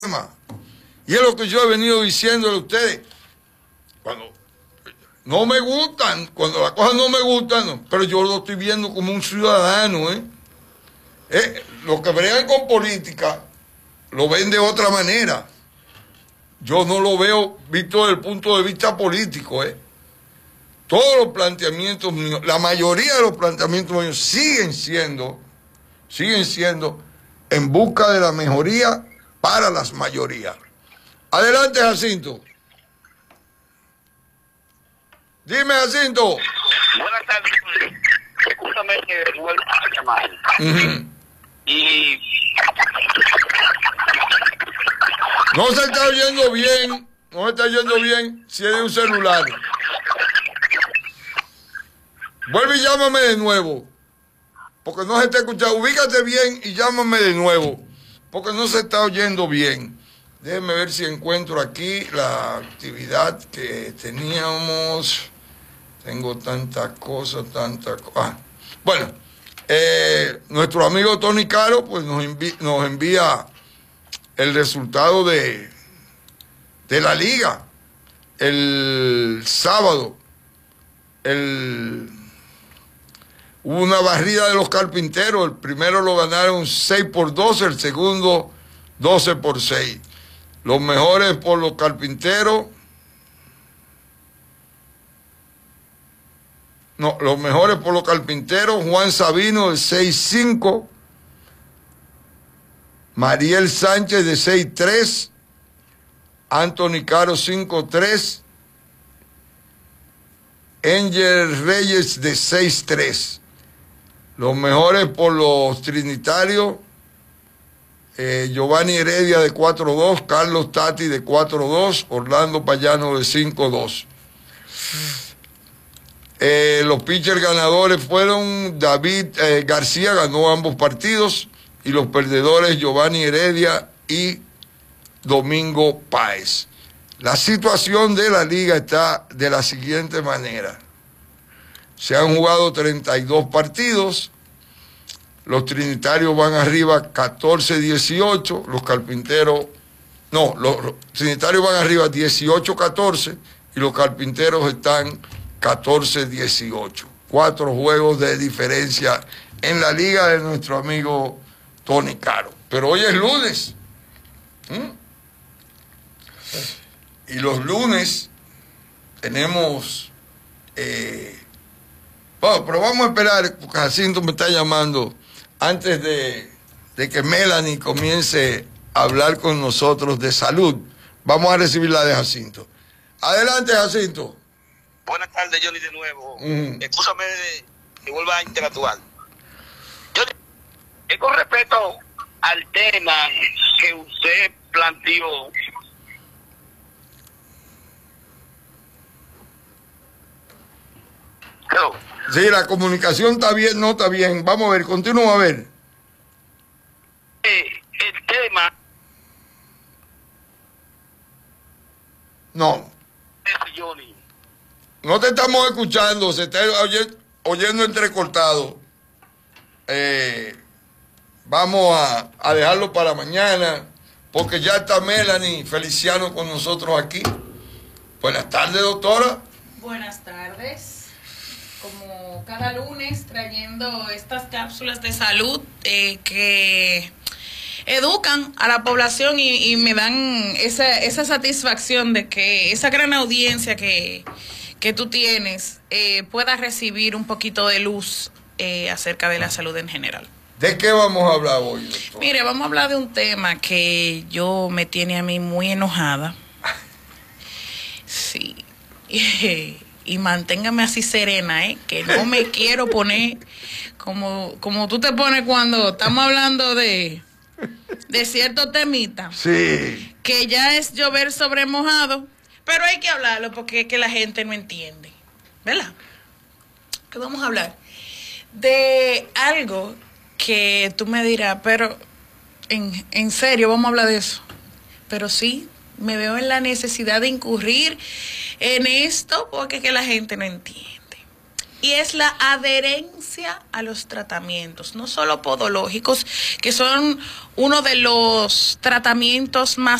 Y es lo que yo he venido diciéndole a ustedes. Cuando no me gustan, cuando las cosas no me gustan, no, pero yo lo estoy viendo como un ciudadano, Los que bregan con política lo ven de otra manera. Yo no lo veo visto desde el punto de vista político, Todos los planteamientos míos, la mayoría de los planteamientos míos siguen siendo en busca de la mejoría para las mayorías. Adelante, Jacinto. Dime, Jacinto. Buenas tardes. Escúchame que vuelvo a llamar. Y no se está oyendo bien, no se está oyendo bien si es de un celular. Vuelve y llámame de nuevo, porque no se está escuchando. Ubícate bien y llámame de nuevo, porque no se está oyendo bien. Déjeme ver si encuentro aquí la actividad que teníamos. Tengo tantas cosas. Bueno, nuestro amigo Tony Caro pues nos envía el resultado de la liga. El sábado hubo una barrida de los Carpinteros. El primero lo ganaron 6-12, el segundo 12-6. Los mejores por los Carpinteros. No, los mejores por los Carpinteros, Juan Sabino de 6-5, Mariel Sánchez de 6-3, Anthony Caro 5-3, Angel Reyes de 6-3. Los mejores por los Trinitarios, Giovanni Heredia de 4-2, Carlos Tati de 4-2, Orlando Payano de 5-2. Los pitchers ganadores fueron David García, ganó ambos partidos, y los perdedores Giovanni Heredia y Domingo Páez. La situación de la liga está de la siguiente manera. Se han jugado 32 partidos, los Trinitarios van arriba 14-18, los Trinitarios van arriba 18-14 y los Carpinteros están 14-18. 4 juegos de diferencia en la liga de nuestro amigo Tony Caro. Pero hoy es lunes. Y los lunes tenemos... Bueno, pero vamos a esperar, porque Jacinto me está llamando, antes de que Melanie comience a hablar con nosotros de salud. Vamos a recibir la de Jacinto. Adelante, Jacinto. buenas tardes, Johnny, de nuevo. Escúchame que vuelva a interactuar. Johnny, es con respecto al tema que usted planteó. Hello. Sí, la comunicación está bien, no está bien. Vamos a ver, continúa a ver. El tema... No. Johnny. No te estamos escuchando, se está oyendo entrecortado. Vamos a dejarlo para mañana, porque ya está Melanie Feliciano con nosotros aquí. Buenas tardes, doctora. Buenas tardes. Como cada lunes, trayendo estas cápsulas de salud que educan a la población y me dan esa satisfacción de que esa gran audiencia que tú tienes pueda recibir un poquito de luz acerca de la salud en general. ¿De qué vamos a hablar hoy, doctor? Mire, vamos a hablar de un tema que me tiene a mí muy enojada. Sí. Y manténgame así serena, que no me quiero poner como tú te pones cuando estamos hablando de cierto temita. Sí. Que ya es llover sobre mojado, pero hay que hablarlo porque es que la gente no entiende, ¿verdad? Que vamos a hablar de algo que tú me dirás, pero en serio, vamos a hablar de eso. Pero sí, me veo en la necesidad de incurrir en esto porque es que la gente no entiende. y es la adherencia a los tratamientos, no solo podológicos, que son uno de los tratamientos más